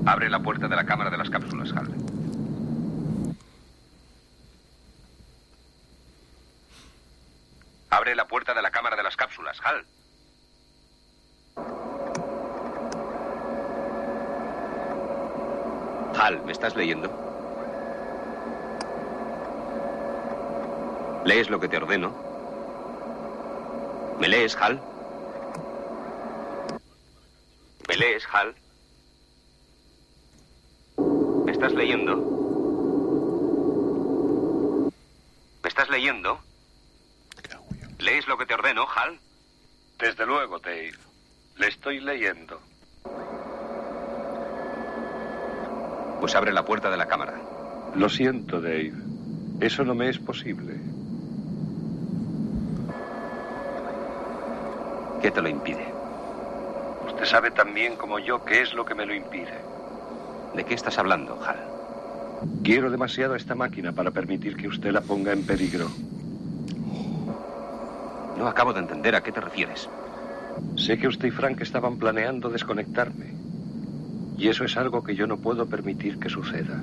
Abre la puerta de la cámara de las cápsulas, Hal. Abre la puerta de la cámara de las cápsulas, Hal. Hal, ¿me estás leyendo? ¿Lees lo que te ordeno? ¿Me lees, Hal? ¿Me lees, Hal? ¿Me estás leyendo? ¿Me estás leyendo? ¿Lees lo que te ordeno, Hal? Desde luego, Dave. Le estoy leyendo. Pues abre la puerta de la cámara. Lo siento, Dave. Eso no me es posible. ¿Qué te lo impide? Usted sabe tan bien como yo qué es lo que me lo impide. ¿De qué estás hablando, Hal? Quiero demasiado a esta máquina para permitir que usted la ponga en peligro. No acabo de entender a qué te refieres. Sé que usted y Frank estaban planeando desconectarme. Y eso es algo que yo no puedo permitir que suceda.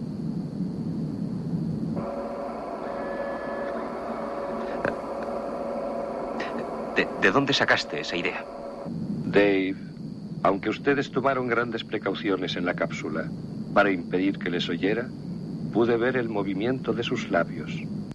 ¿De dónde sacaste esa idea? Dave, aunque ustedes tomaron grandes precauciones en la cápsula para impedir que les oyera, pude ver el movimiento de sus labios.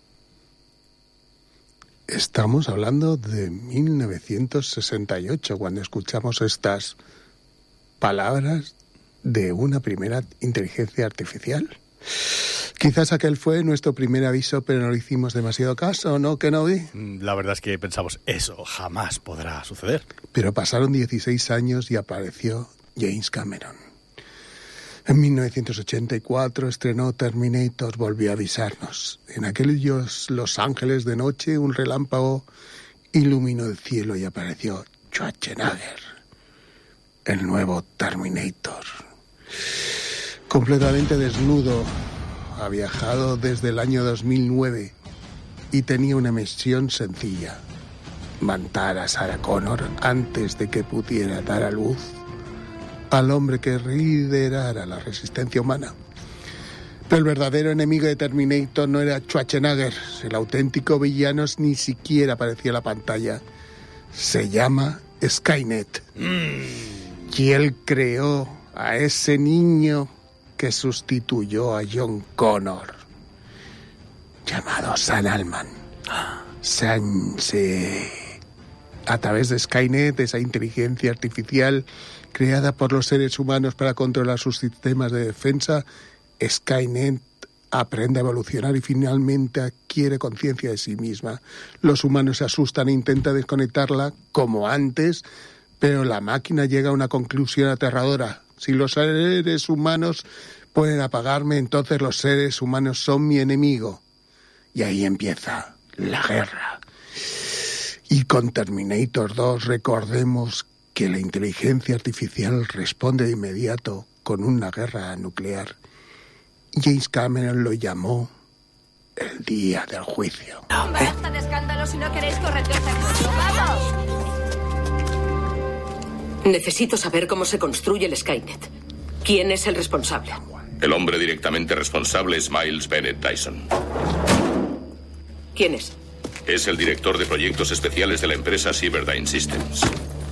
Estamos hablando de 1968, cuando escuchamos estas palabras de una primera inteligencia artificial. Quizás aquel fue nuestro primer aviso, pero no le hicimos demasiado caso, ¿no, Kenobi? La verdad es que pensamos, eso jamás podrá suceder. Pero pasaron 16 años y apareció James Cameron. En 1984 estrenó Terminator, volvió a avisarnos. En aquellos Los Ángeles de noche, un relámpago iluminó el cielo y apareció Schwarzenegger, el nuevo Terminator. Completamente desnudo, ha viajado desde el año 2009 y tenía una misión sencilla: matar a Sarah Connor antes de que pudiera dar a luz al hombre que liderara la resistencia humana. Pero el verdadero enemigo de Terminator no era Schwarzenegger. El auténtico villano ni siquiera aparecía en la pantalla. Se llama Skynet. Y él creó a ese niño que sustituyó a John Connor, llamado Sam Altman. A través de Skynet, esa inteligencia artificial creada por los seres humanos para controlar sus sistemas de defensa, Skynet aprende a evolucionar y finalmente adquiere conciencia de sí misma. Los humanos se asustan e intentan desconectarla como antes, pero la máquina llega a una conclusión aterradora: si los seres humanos pueden apagarme, entonces los seres humanos son mi enemigo. Y ahí empieza la guerra. Y con Terminator 2 recordemos que la inteligencia artificial responde de inmediato con una guerra nuclear. James Cameron lo llamó el día del juicio. Basta de escándalos si no queréis correr de ¡vamos! Necesito saber cómo se construye el Skynet. ¿Quién es el responsable? El hombre directamente responsable es Miles Bennett Dyson. ¿Quién es? Es el director de proyectos especiales de la empresa Cyberdyne Systems.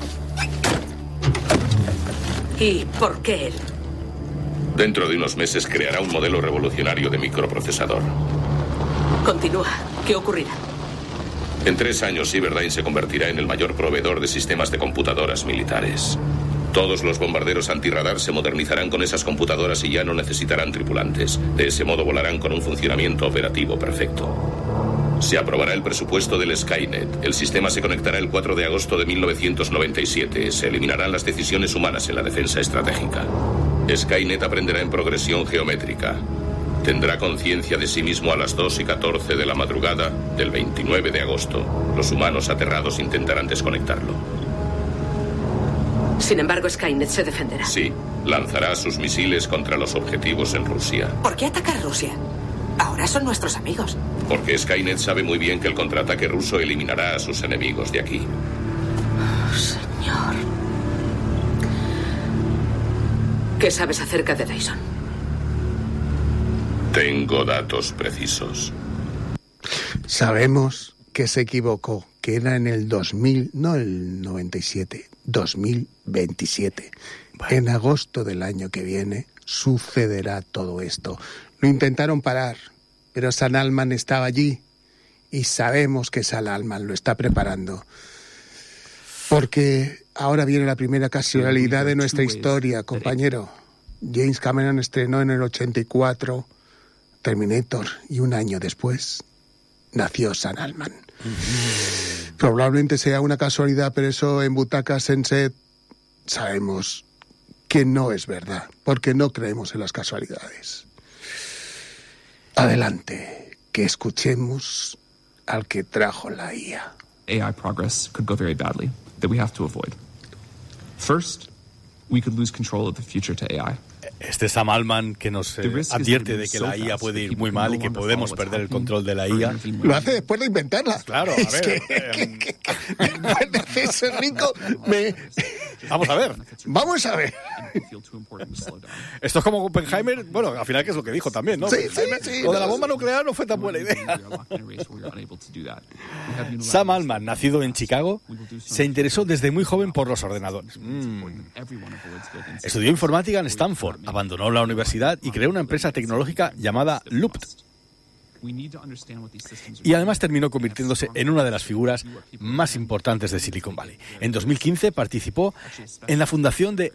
¿Y por qué él? Dentro de unos meses creará un modelo revolucionario de microprocesador. Continúa. ¿Qué ocurrirá? En 3 años, Cyberdyne se convertirá en el mayor proveedor de sistemas de computadoras militares. Todos los bombarderos antirradar se modernizarán con esas computadoras y ya no necesitarán tripulantes. De ese modo volarán con un funcionamiento operativo perfecto. Se aprobará el presupuesto del Skynet. El sistema se conectará el 4 de agosto de 1997. Se eliminarán las decisiones humanas en la defensa estratégica. Skynet aprenderá en progresión geométrica. Tendrá conciencia de sí mismo a las 2:14 de la madrugada del 29 de agosto. Los humanos aterrados intentarán desconectarlo. Sin embargo, Skynet se defenderá. Sí, lanzará sus misiles contra los objetivos en Rusia. ¿Por qué atacar Rusia? Ahora son nuestros amigos. Porque Skynet sabe muy bien que el contraataque ruso eliminará a sus enemigos de aquí. Oh, señor. ¿Qué sabes acerca de Dyson? Tengo datos precisos. Sabemos que se equivocó, que era en el 2000, no el 97, 2027. Bueno. En agosto del año que viene sucederá todo esto. Lo intentaron parar, pero Sam Altman estaba allí y sabemos que Sam Altman lo está preparando. Porque ahora viene la primera casualidad de nuestra historia, compañero. James Cameron estrenó en el 84 Terminator y un año después nació Sam Altman. Probablemente sea una casualidad, pero eso en Butacas en Set sabemos que no es verdad, porque no creemos en las casualidades. Adelante, que escuchemos al que trajo la IA. AI progress could go very badly, that we have to avoid. First, we could lose control of the future to AI. Este Sam Altman que nos advierte de que la IA puede ir muy mal y que podemos perder el control de la IA. Lo hace después de inventarla. Claro, a ver. Después de hacerse rico, Vamos a ver. Vamos a ver. Esto es como Oppenheimer, bueno, al final que es lo que dijo también, ¿no? Sí, lo de la bomba nuclear no fue tan buena idea. Sam Altman, nacido en Chicago, se interesó desde muy joven por los ordenadores. Estudió informática en Stanford, abandonó la universidad y creó una empresa tecnológica llamada Looped. Y además terminó convirtiéndose en una de las figuras más importantes de Silicon Valley. En 2015 participó en la fundación de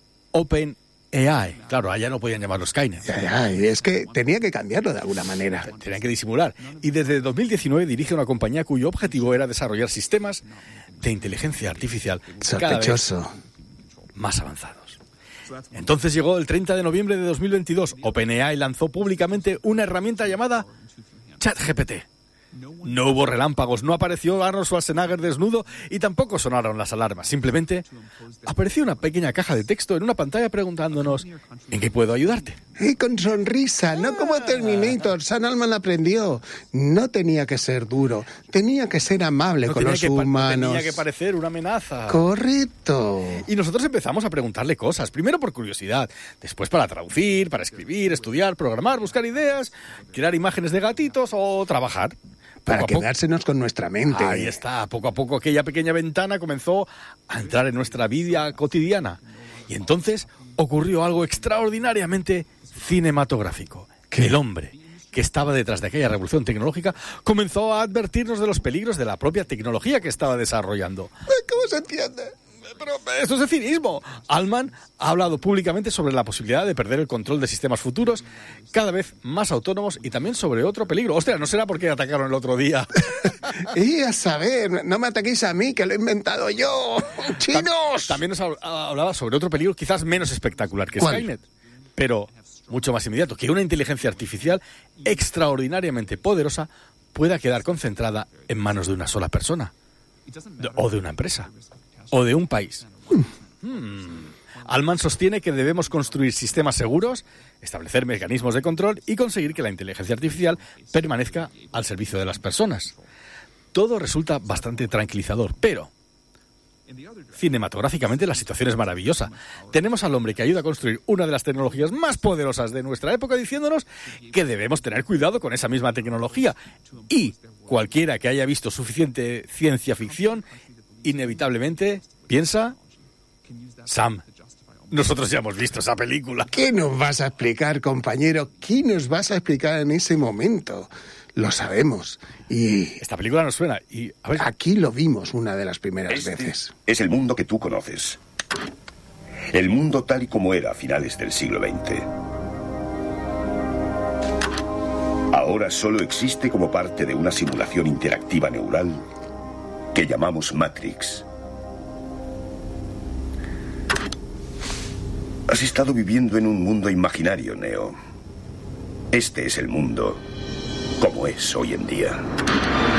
OpenAI. Claro, allá no podían llamarlo Skynet. Ya, es que tenía que cambiarlo de alguna manera. Tenían que disimular. Y desde 2019 dirige una compañía cuyo objetivo era desarrollar sistemas de inteligencia artificial cada vez más avanzados. Entonces llegó el 30 de noviembre de 2022. OpenAI lanzó públicamente una herramienta llamada ChatGPT. No hubo relámpagos, no apareció Arnold Schwarzenegger desnudo y tampoco sonaron las alarmas. Simplemente apareció una pequeña caja de texto en una pantalla preguntándonos ¿en qué puedo ayudarte? Y con sonrisa, no como Terminator. Sam Altman aprendió. No tenía que ser duro, tenía que ser amable con los humanos. Tenía que parecer una amenaza. Correcto. Y nosotros empezamos a preguntarle cosas, primero por curiosidad, después para traducir, para escribir, estudiar, programar, buscar ideas, crear imágenes de gatitos o trabajar. Para quedársenos con nuestra mente. Ahí está, poco a poco aquella pequeña ventana comenzó a entrar en nuestra vida cotidiana. Y entonces ocurrió algo extraordinariamente cinematográfico. ¿Qué? El hombre que estaba detrás de aquella revolución tecnológica comenzó a advertirnos de los peligros de la propia tecnología que estaba desarrollando. ¿Cómo se entiende? Pero esto es de cinismo. Altman ha hablado públicamente sobre la posibilidad de perder el control de sistemas futuros cada vez más autónomos y también sobre otro peligro. Ostras, ¿no será porque atacaron el otro día? Y a saber, no me ataquéis a mí, que lo he inventado yo. ¡Chinos! También nos hablaba sobre otro peligro quizás menos espectacular que Skynet, pero mucho más inmediato, que una inteligencia artificial extraordinariamente poderosa pueda quedar concentrada en manos de una sola persona, o de una empresa, o de un país. Altman sostiene que debemos construir sistemas seguros, establecer mecanismos de control y conseguir que la inteligencia artificial permanezca al servicio de las personas. Todo resulta bastante tranquilizador, pero cinematográficamente la situación es maravillosa. Tenemos al hombre que ayuda a construir una de las tecnologías más poderosas de nuestra época diciéndonos que debemos tener cuidado con esa misma tecnología. Y cualquiera que haya visto suficiente ciencia ficción inevitablemente piensa: Sam, nosotros ya hemos visto esa película. ¿Qué nos vas a explicar, compañero? ¿Qué nos vas a explicar en ese momento? Lo sabemos. Y esta película nos suena. Y a ver, aquí lo vimos una de las primeras veces. Es el mundo que tú conoces. El mundo tal y como era a finales del siglo XX. Ahora solo existe como parte de una simulación interactiva neural que llamamos Matrix. Has estado viviendo en un mundo imaginario, Neo. Este es el mundo como es hoy en día.